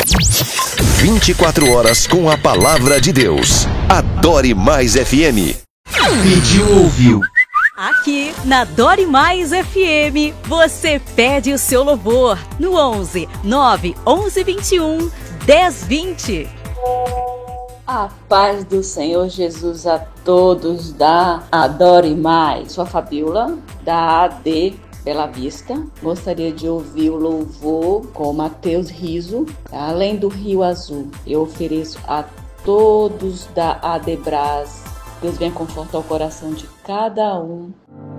24 horas com a palavra de Deus. Adore Mais FM. Pediu, ouviu. Aqui na Adore Mais FM, você pede o seu louvor no 11 9 11 21 10 20. A paz do Senhor Jesus a todos da Adore Mais. Sou a Fabiola, da AD Bela Vista. Gostaria de ouvir o louvor com Mateus Riso, Além do Rio Azul. Eu ofereço a todos da ADBras. Deus venha confortar o coração de cada um.